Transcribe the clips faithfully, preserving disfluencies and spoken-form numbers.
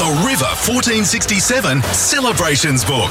The River fourteen sixty-seven Celebrations Book.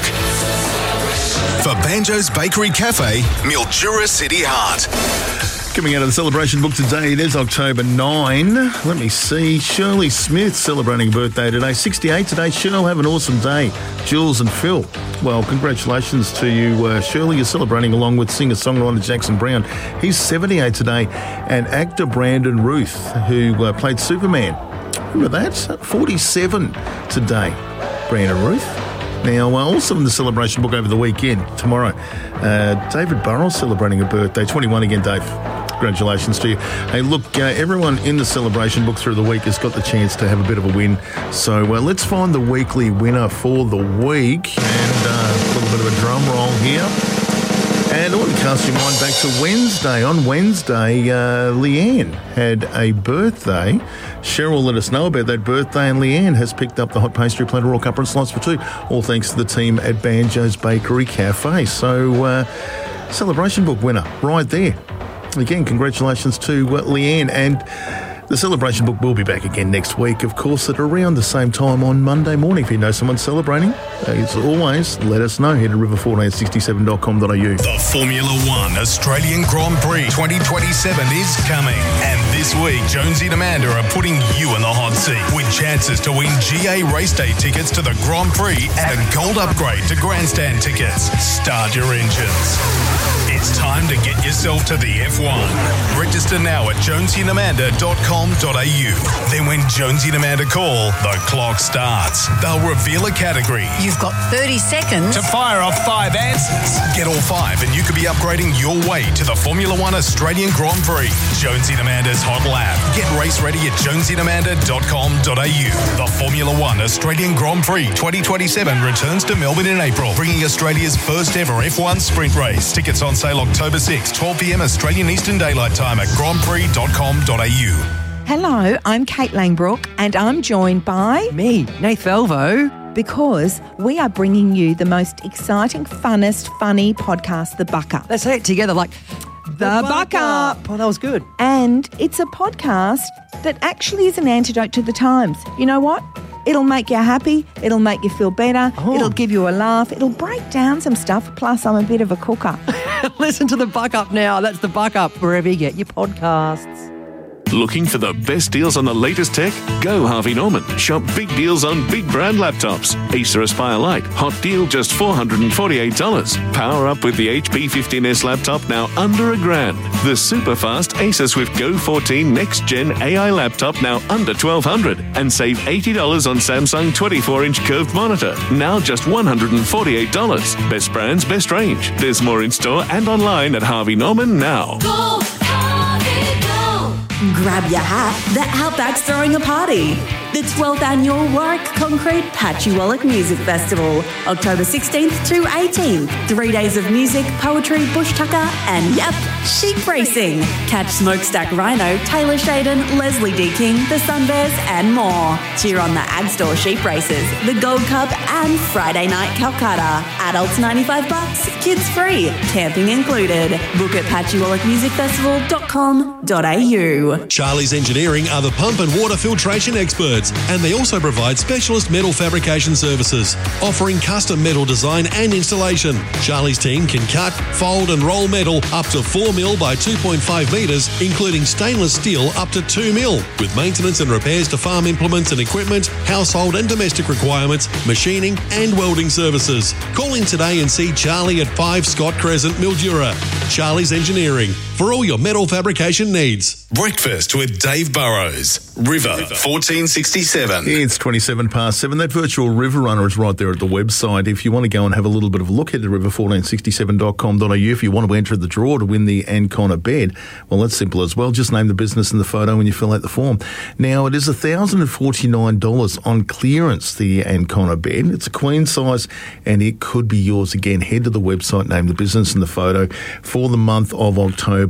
For Banjo's Bakery Cafe, Mildura City Heart. Coming out of the celebration book today, it is October ninth. Let me see. Shirley Smith celebrating a birthday today. sixty-eight today. Shirley, have an awesome day. Jules and Phil. Well, congratulations to you, uh, Shirley. You're celebrating along with singer-songwriter Jackson Brown. He's seventy-eight today. And actor Brandon Ruth, who uh, played Superman. Remember that? forty-seven today. Brandon Ruth. Now, uh, also in the celebration book over the weekend, tomorrow, uh, David Burrell celebrating a birthday. twenty-one again, Dave. Congratulations to you. Hey, look, uh, everyone in the celebration book through the week has got the chance to have a bit of a win. So uh, let's find the weekly winner for the week. And uh, a little bit of a drum roll here. And I want to cast your mind back to Wednesday. On Wednesday, uh, Leanne had a birthday. Cheryl let us know about that birthday, and Leanne has picked up the hot pastry platter or cuppa and slice for two, all thanks to the team at Banjo's Bakery Cafe. So, uh, celebration book winner right there. Again, congratulations to uh, Leanne. And the celebration book will be back again next week, of course, at around the same time on Monday morning. If you know someone celebrating, as always, let us know. Head to river fourteen sixty-seven dot com dot a u. The Formula One Australian Grand Prix twenty twenty-seven is coming. And this week, Jonesy and Amanda are putting you in the hot seat with chances to win G A race day tickets to the Grand Prix and a gold upgrade to grandstand tickets. Start your engines. It's time to get yourself to the F one. Register now at jonesy and amanda dot com dot a u. Then when Jonesy and Amanda call, the clock starts. They'll reveal a category. You've got thirty seconds to fire off five answers. Get all five and you could be upgrading your way to the Formula One Australian Grand Prix. Jonesy and Amanda's Hot Lap. Get race ready at jonesy and amanda dot com dot a u. The Formula One Australian Grand Prix twenty twenty-seven returns to Melbourne in April, bringing Australia's first ever F one sprint race. Tickets on sale October sixth, twelve p m Australian Eastern Daylight Time at grand prix dot com dot a u. Hello, I'm Kate Langbrook and I'm joined by... me, Nath Velvo. Because we are bringing you the most exciting, funnest, funny podcast, The Buck Up. Let's say it together like... The, the Buck Up. Oh, that was good. And it's a podcast that actually is an antidote to the times. You know what? It'll make you happy. It'll make you feel better. Oh. It'll give you a laugh. It'll break down some stuff. Plus, I'm a bit of a cooker. Listen to The Buck Up now. That's The Buck Up, wherever you get your podcasts. Looking for the best deals on the latest tech? Go Harvey Norman. Shop big deals on big brand laptops. Acer Aspire Lite, hot deal just four hundred forty-eight dollars. Power up with the H P fifteen S laptop now under a grand. The super fast Acer Swift Go fourteen Next Gen A I laptop now under twelve hundred dollars. And save eighty dollars on Samsung twenty-four inch curved monitor, now just one hundred forty-eight dollars. Best brands, best range. There's more in store and online at Harvey Norman now. Go, Harvey, go. Grab your hat, the Outback's throwing a party. The twelfth Annual Warwick Concrete Patchy Wallach Music Festival, October sixteenth through eighteenth. Three days of music, poetry, bush tucker, and yep, sheep racing. Catch Smokestack Rhino, Taylor Shaden, Leslie D. King, the Sunbears, and more. Cheer on the Ag Store sheep races, the Gold Cup, and Friday Night Calcutta. Adults ninety-five bucks, kids free, camping included. Book at patchy wallach music festival dot com dot a u. Charlie's Engineering are the pump and water filtration experts, and they also provide specialist metal fabrication services, offering custom metal design and installation. Charlie's team can cut, fold and roll metal up to four mil by two point five metres, including stainless steel up to two mil, with maintenance and repairs to farm implements and equipment, household and domestic requirements, machining and welding services. Call in today and see Charlie at five Scott Crescent, Mildura. Charlie's Engineering, for all your metal fabrication needs. Breakfast with Dave Burrows. River fourteen sixty-seven. It's twenty-seven past seven. That virtual River Runner is right there at the website. If you want to go and have a little bit of a look, head to river fourteen sixty-seven dot com dot a u. If you want to enter the draw to win the Ancona bed, well, that's simple as well. Just name the business in the photo when you fill out the form. Now, it is one thousand forty-nine dollars on clearance, the Ancona bed. It's a queen size, and it could be yours again. Head to the website, name the business in the photo for the month of October.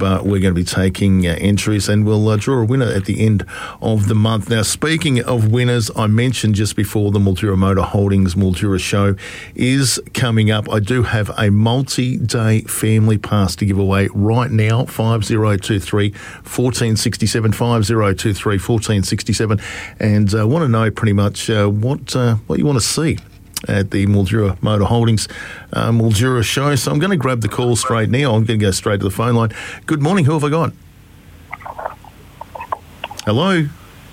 but we're going to be taking uh, entries and we'll uh, draw a winner at the end of the month. Now, speaking of winners, I mentioned just before the Mildura Motor Holdings Mildura show is coming up. I do have a multi-day family pass to give away right now, five oh two three, one four six seven, five oh two three, one four six seven, and I uh, want to know pretty much uh, what uh, what you want to see at the Mildura Motor Holdings uh, Mildura show. So I'm going to grab the call straight now. I'm going to go straight to the phone line. Good morning. Who have I got? Hello?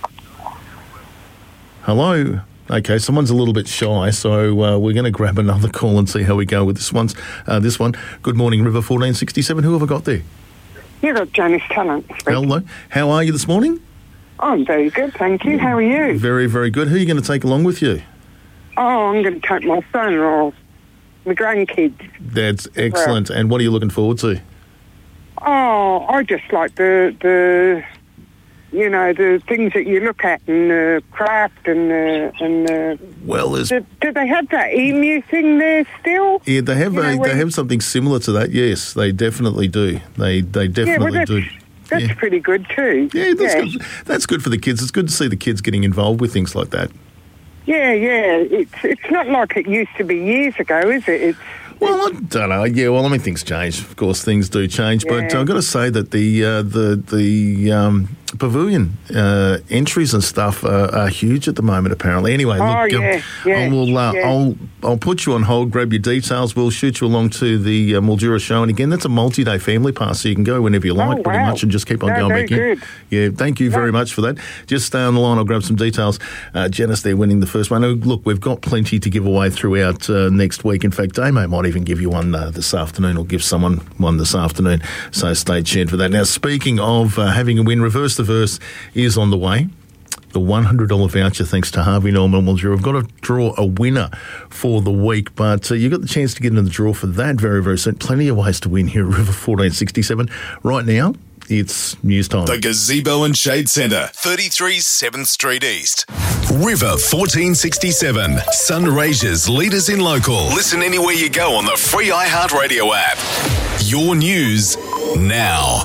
Hello? Okay, someone's a little bit shy, so uh, we're going to grab another call and see how we go with this one's, uh, this one. Good morning, River fourteen sixty-seven. Who have I got there? You've got Janice Tennant. Hello. How are you this morning? I'm very good, thank you. How are you? Very, very good. Who are you going to take along with you? Oh, I'm going to take my son or my grandkids. That's excellent. And what are you looking forward to? Oh, I just like the, the you know, the things that you look at and the craft and the... And the well, there's... Do, do they have that emu thing there still? Yeah, they have you a, know, they have something similar to that, yes. They definitely do. They they definitely yeah, well, that's, do. That's yeah. pretty good too. Yeah, that's, yeah. Good. That's good for the kids. It's good to see the kids getting involved with things like that. Yeah, yeah. It's it's not like it used to be years ago, is it? It's Well, I don't know. Yeah, well, I mean, things change. Of course, things do change. Yeah. But I've got to say that the uh, the the um, pavilion uh, entries and stuff are, are huge at the moment. Apparently, anyway. Oh, look, yeah, um, yeah, I will. Uh, yeah. I'll I'll put you on hold. Grab your details. We'll shoot you along to the uh, Mildura show. And again, that's a multi-day family pass, so you can go whenever you like, Oh, pretty wow. much, and just keep on No, going very back in. good. Yeah, thank you very much for that. Just stay on the line. I'll grab some details. Uh, Janice, there winning the first one. Oh, look, we've got plenty to give away throughout uh, next week. In fact, Damo might even give you one uh, this afternoon, or give someone one this afternoon. So stay tuned for that. Now, speaking of uh, having a win, Reverse the Verse is on the way. The one hundred dollars voucher, thanks to Harvey Norman Mildura. We've got to draw a winner for the week, but uh, you got the chance to get into the draw for that very, very soon. Plenty of ways to win here at River fourteen sixty-seven. Right now, it's news time. The Gazebo and Shade Centre, thirty-three seventh Street East. River fourteen sixty-seven, Sunraysia's leaders in local. Listen anywhere you go on the free iHeartRadio app. Your news now.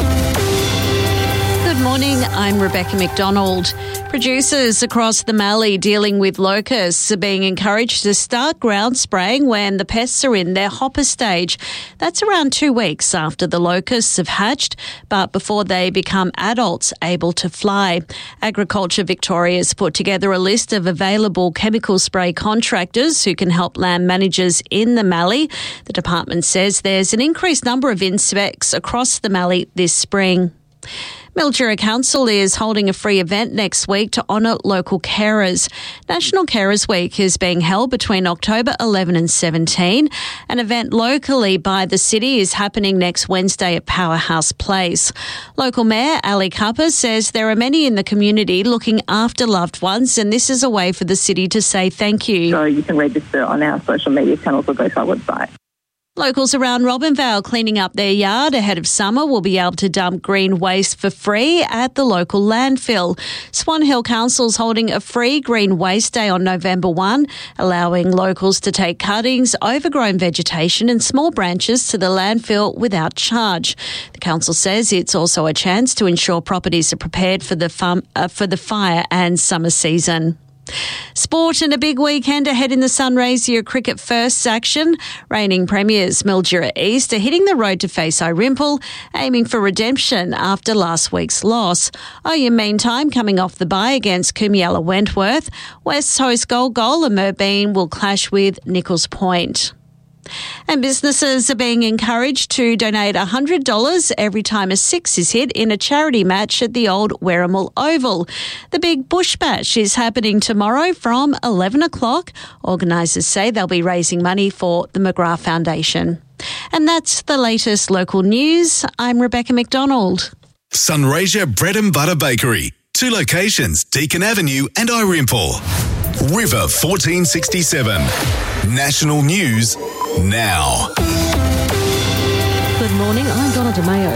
Good morning, I'm Rebecca McDonald. Producers across the Mallee dealing with locusts are being encouraged to start ground spraying when the pests are in their hopper stage. That's around two weeks after the locusts have hatched, but before they become adults able to fly. Agriculture Victoria has put together a list of available chemical spray contractors who can help land managers in the Mallee. The department says there's an increased number of insects across the Mallee this spring. Mildura Council is holding a free event next week to honour local carers. National Carers Week is being held between October eleventh and seventeenth. An event locally by the city is happening next Wednesday at Powerhouse Place. Local Mayor Ali Kappa says there are many in the community looking after loved ones, and this is a way for the city to say thank you. So you can register on our social media channels or go to our website. Locals around Robinvale cleaning up their yard ahead of summer will be able to dump green waste for free at the local landfill. Swan Hill Council's holding a free Green Waste Day on November first, allowing locals to take cuttings, overgrown vegetation and small branches to the landfill without charge. The council says it's also a chance to ensure properties are prepared for the, fun, uh, for the fire and summer season. Sport and a big weekend ahead in the Sunraysia Cricket First action. Reigning premiers Mildura East are hitting the road to face Irimple, aiming for redemption after last week's loss. Oh, meantime, coming off the bye against Kumiella Wentworth, West's host Gold Goal and Merbein will clash with Nichols Point. And businesses are being encouraged to donate one hundred dollars every time a six is hit in a charity match at the old Werrimal Oval. The Big Bush Bash is happening tomorrow from eleven o'clock. Organisers say they'll be raising money for the McGrath Foundation. And that's the latest local news. I'm Rebecca McDonald. Sunraysia Bread and Butter Bakery. Two locations, Deakin Avenue and Irimple. River fourteen sixty-seven. National News now. Good morning, I'm Donna DeMayo.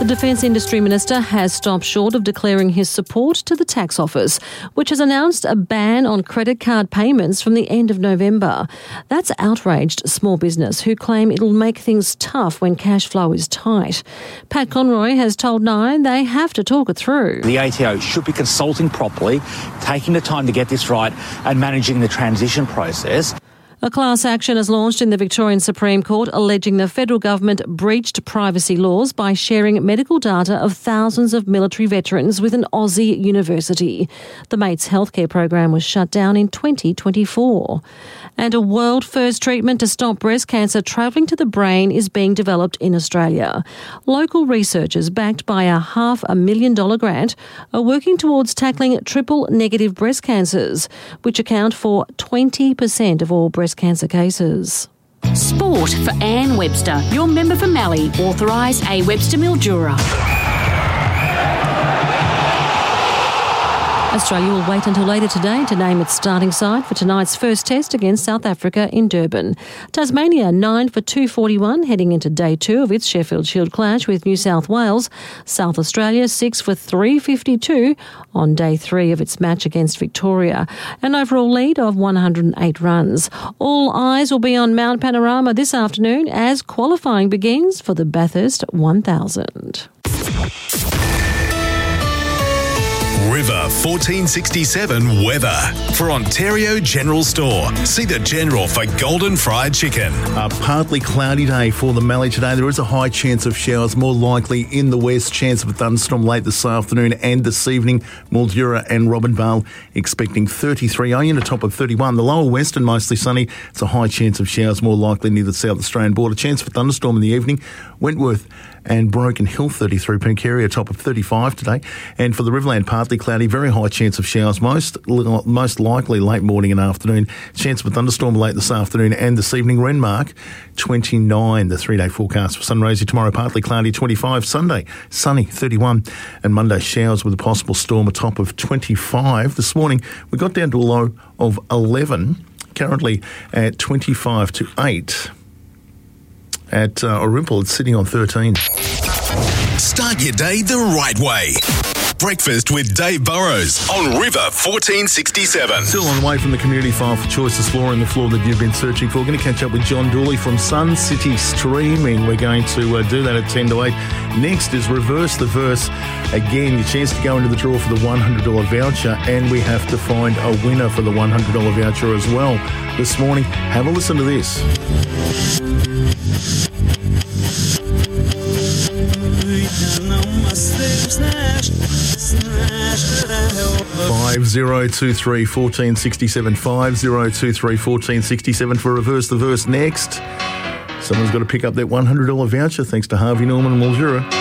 The Defence Industry Minister has stopped short of declaring his support to the Tax Office, which has announced a ban on credit card payments from the end of November. That's outraged small business who claim it'll make things tough when cash flow is tight. Pat Conroy has told Nine they have to talk it through. The A T O should be consulting properly, taking the time to get this right and managing the transition process. A class action is launched in the Victorian Supreme Court alleging the federal government breached privacy laws by sharing medical data of thousands of military veterans with an Aussie university. The Mates healthcare program was shut down in twenty twenty-four. And a world-first treatment to stop breast cancer travelling to the brain is being developed in Australia. Local researchers, backed by a half a million dollar grant, are working towards tackling triple-negative breast cancers, which account for twenty percent of all breast cancer cases. Sport for Anne Webster, your member for Mallee, authorised A Webster Mildura. Australia will wait until later today to name its starting side for tonight's first test against South Africa in Durban. Tasmania nine for two forty-one heading into day two of its Sheffield Shield clash with New South Wales. South Australia six for three fifty-two on day three of its match against Victoria. An overall lead of one hundred eight runs. All eyes will be on Mount Panorama this afternoon as qualifying begins for the Bathurst one thousand. River fourteen sixty-seven weather. For Ontario General Store, see the General for golden fried chicken. A partly cloudy day for the Mallee today. There is a high chance of showers, more likely in the west. Chance of a thunderstorm late this afternoon and this evening. Mildura and Robinvale expecting thirty-three, only in a top of thirty-one. The lower western mostly sunny. It's a high chance of showers, more likely near the South Australian border. Chance for thunderstorm in the evening. Wentworth and Broken Hill thirty-three, Pencaria top of thirty-five today. And for the Riverland, partly cloudy, very high chance of showers, most most likely late morning and afternoon. Chance of a thunderstorm late this afternoon and this evening. Renmark twenty-nine, the three-day forecast for Sunraysia tomorrow, partly cloudy twenty-five. Sunday, sunny thirty-one. And Monday, showers with a possible storm, a top of twenty-five. This morning, we got down to a low of eleven, currently at twenty-five to eight. At uh, Orimple, it's sitting on thirteen. Start your day the right way. Breakfast with Dave Burrows on River fourteen sixty-seven. Still on the way from the community file for Choices Flooring, the floor that you've been searching for. We're going to catch up with John Dooley from Sun City Streaming. We're going to uh, do that at ten to eight. Next is Reverse the Verse. Again, your chance to go into the draw for the one hundred dollars voucher, and we have to find a winner for the one hundred dollars voucher as well this morning. Have a listen to this. Five zero two three fourteen sixty seven. Five zero two three fourteen sixty seven for Reverse the Verse next. Someone's got to pick up that one hundred dollars voucher thanks to Harvey Norman and Mildura.